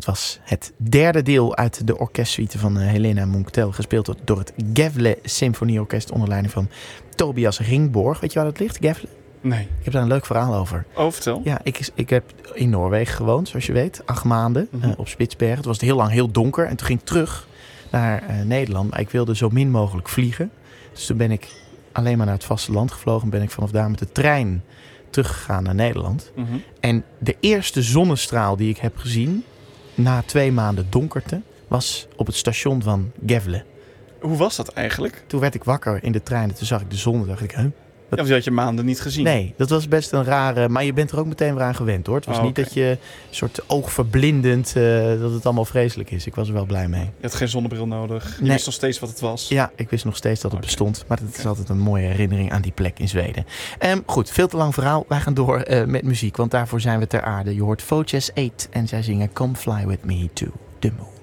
Dat was het derde deel uit de orkestsuite van Helena Monctel. Gespeeld door het Gävle Symfonieorkest onder leiding van Tobias Ringborg. Weet je waar dat ligt, Gävle? Nee. Ik heb daar een leuk verhaal over. Oh, vertel. Ja, ik heb in Noorwegen gewoond, zoals je weet. 8 maanden op Spitsbergen. Het was heel lang heel donker. En toen ging ik terug naar Nederland. Maar ik wilde zo min mogelijk vliegen. Dus toen ben ik alleen maar naar het vasteland gevlogen. En ben ik vanaf daar met de trein teruggegaan naar Nederland. En de eerste zonnestraal die ik heb gezien na 2 maanden donkerte was op het station van Gävle. Hoe was dat eigenlijk? Toen werd ik wakker in de trein en toen zag ik de zon en dacht ik, Ja, die had je maanden niet gezien. Nee, dat was best een rare... Maar je bent er ook meteen weer aan gewend, hoor. Het was niet dat je een soort oogverblindend... dat het allemaal vreselijk is. Ik was er wel blij mee. Je had geen zonnebril nodig. Je Nee. wist nog steeds wat het was. Ja, ik wist nog steeds dat het bestond. Maar het is altijd een mooie herinnering aan die plek in Zweden. Goed, veel te lang verhaal. Wij gaan door met muziek, want daarvoor zijn we ter aarde. Je hoort Voces 8 en zij zingen Come Fly With Me to the Moon.